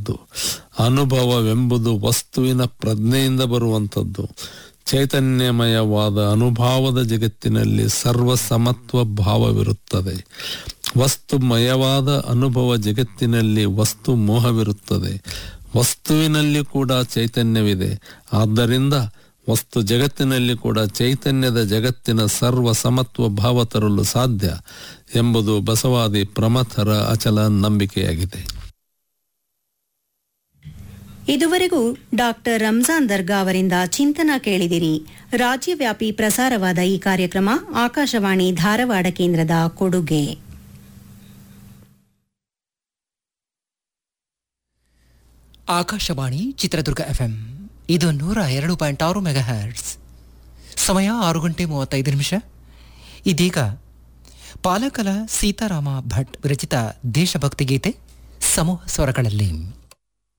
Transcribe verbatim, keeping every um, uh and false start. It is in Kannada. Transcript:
ಬರುವಂಥದ್ದು. ಅನುಭವವೆಂಬುದು ವಸ್ತುವಿನ ಪ್ರಜ್ಞೆಯಿಂದ ಬರುವಂಥದ್ದು. ಚೈತನ್ಯಮಯವಾದ ಅನುಭವದ ಜಗತ್ತಿನಲ್ಲಿ ಸರ್ವಸಮತ್ವ ಭಾವವಿರುತ್ತದೆ. ವಸ್ತುಮಯವಾದ ಅನುಭವ ಜಗತ್ತಿನಲ್ಲಿ ವಸ್ತು ಮೋಹವಿರುತ್ತದೆ. ವಸ್ತುವಿನಲ್ಲಿ ಕೂಡ ಚೈತನ್ಯವಿದೆ. ಆದ್ದರಿಂದ ವಸ್ತು ಜಗತ್ತಿನಲ್ಲಿ ಕೂಡ ಚೈತನ್ಯದ ಜಗತ್ತಿನ ಸರ್ವ ಸಮತ್ವ ಭಾವ ತರಲು ಸಾಧ್ಯ ಎಂಬುದು ಬಸವಾದಿ ಪ್ರಮಥರ ಅಚಲ ನಂಬಿಕೆಯಾಗಿದೆ. ಇದುವರೆಗೂ ಡಾಕ್ಟರ್ ರಂಜಾನ್ ದರ್ಗಾ ಅವರಿಂದ ಚಿಂತನ ಕೇಳಿದಿರಿ. ರಾಜ್ಯವ್ಯಾಪಿ ಪ್ರಸಾರವಾದ ಈ ಕಾರ್ಯಕ್ರಮ ಆಕಾಶವಾಣಿ ಧಾರವಾಡ ಕೇಂದ್ರದ ಕೊಡುಗೆ. ಆಕಾಶವಾಣಿ ಚಿತ್ರದುರ್ಗ ಎಫ್ಎಂ ಇದು ನೂರ ಎರಡು ಪಾಯಿಂಟ್ ಆರು ಮೆಗಾ ಹರ್ಟ್ಸ್. ಸಮಯ ಆರು ಗಂಟೆ ಮೂವತ್ತೈದು ನಿಮಿಷ. ಇದೀಗ ಪಾಲಕಲ ಸೀತಾರಾಮ ಭಟ್ ವಿರಚಿತ ದೇಶಭಕ್ತಿ ಗೀತೆ ಸಮೂಹ ಸ್ವರಗಳಲ್ಲಿ.